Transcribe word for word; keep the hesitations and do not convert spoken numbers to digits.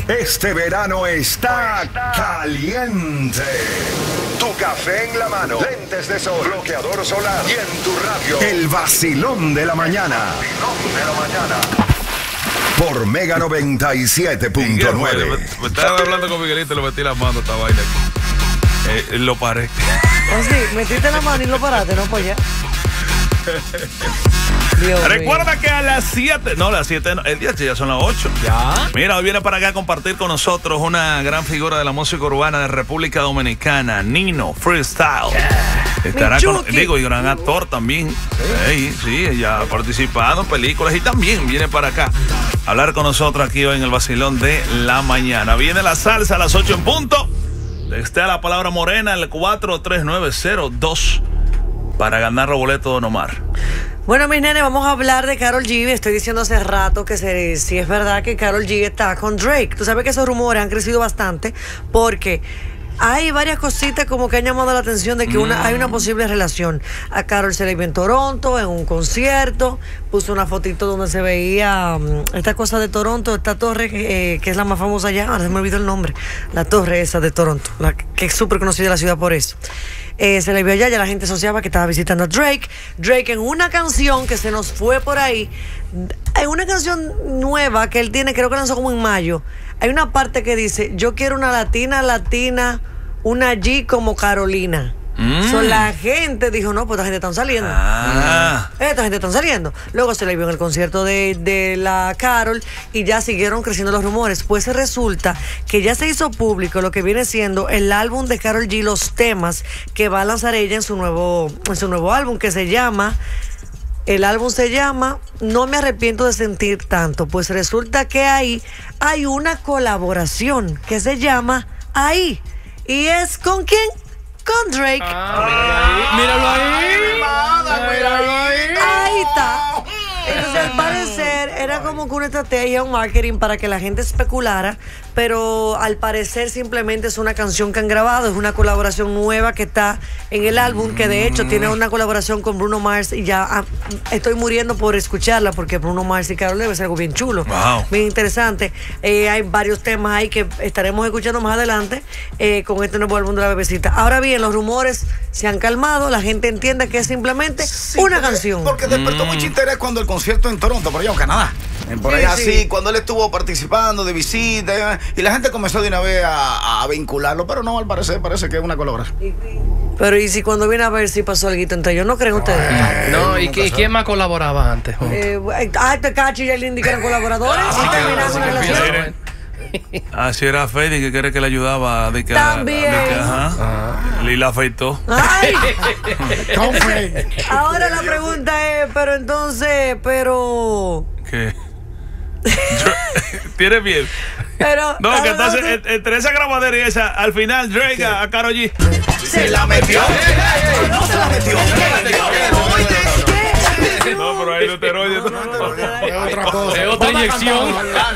Este verano está caliente. Tu café en la mano, lentes de sol, bloqueador solar y en tu radio. El vacilón de la mañana. Vacilón de la mañana. Por Mega noventa y siete punto nueve. Me, me estaba hablando con Miguelito y le metí la mano a esta vaina aquí. Eh, lo paré. ¿Oh, sí? ¿Metiste la mano y lo paraste? No, pues ya. Dios Recuerda mío. que a las siete, no, las siete, no, el día ya son las ocho. ¿Ya? Mira, hoy viene para acá a compartir con nosotros una gran figura de la música urbana de República Dominicana, Nino Freestyle. Estará con, digo, y gran actor también. Sí, sí, ella ha participado en películas y también viene para acá a hablar con nosotros aquí hoy en el vacilón de la mañana. Viene la salsa a las ocho en punto. Está la palabra morena, el cuatro tres nueve cero dos para ganar los boletos de Don Omar. Bueno, mis nenes, vamos a hablar de Karol G. Estoy diciendo hace rato que se, si es verdad que Karol G está con Drake. Tú sabes que esos rumores han crecido bastante porque hay varias cositas como que han llamado la atención de que una, hay una posible relación. A Karol se le vio en Toronto, en un concierto, puso una fotito donde se veía um, esta cosa de Toronto, esta torre eh, que es la más famosa allá, ahora se me olvidó el nombre, la torre esa de Toronto, la que es súper conocida en la ciudad por eso. Eh, se le vio allá, ya la gente asociaba que estaba visitando a Drake. Drake en una canción que se nos fue por ahí, en una canción nueva que él tiene, creo que lanzó como en mayo, hay una parte que dice, yo quiero una latina, latina, una G como Carolina. Mm. So, la gente dijo, no, pues esta gente están saliendo. Ah. Esta gente están saliendo. Luego se le vio en el concierto de, de la Karol y ya siguieron creciendo los rumores. Pues resulta que ya se hizo público lo que viene siendo el álbum de Karol G, los temas que va a lanzar ella en su nuevo, en su nuevo álbum que se llama... El álbum se llama No me arrepiento de sentir tanto. Pues resulta que ahí hay una colaboración que se llama Ahí. ¿Y es con quién? Con Drake. Ah, míralo ahí. Míralo ahí. Ahí está. Entonces, al parecer, era como que una estrategia, un marketing para que la gente especulara, pero al parecer simplemente es una canción que han grabado, es una colaboración nueva que está en el álbum, que de hecho tiene una colaboración con Bruno Mars y ya ah, estoy muriendo por escucharla porque Bruno Mars y Karol debe ser algo bien chulo, wow, bien interesante. Eh, hay varios temas ahí que estaremos escuchando más adelante eh, con este nuevo álbum de la bebecita. Ahora bien, los rumores se han calmado, la gente entiende que es simplemente sí, una porque, canción. Porque despertó mm. mucho interés cuando el concierto en Toronto, por allá en Canadá. Por sí, allá sí. sí, cuando él estuvo participando de visita y la gente comenzó de una vez a, a vincularlo, pero no, al parecer parece que es una colaboración. Pero y si cuando viene a ver si pasó algo entre ellos, ¿no creen ustedes? No, no ¿y, ¿y quién más colaboraba antes? Eh, ah, este Cacho y el Indy que eran colaboradores. Ah, ¿Sí terminaron sí, la sí, relación? Así era Fede, que quiere que le ayudaba. De que, También. De que, ajá. Ah. Lila afeitó. Ay. Ahora la pregunta es, pero entonces, pero... ¿Qué? ¿Tienes bien? Pero, no, que entonces en, entre esa grabadera y esa, al final Drake a, a Karol G se la metió. No se la metió. No, pero ahí no te rollo. Es otra cosa. Es otra inyección.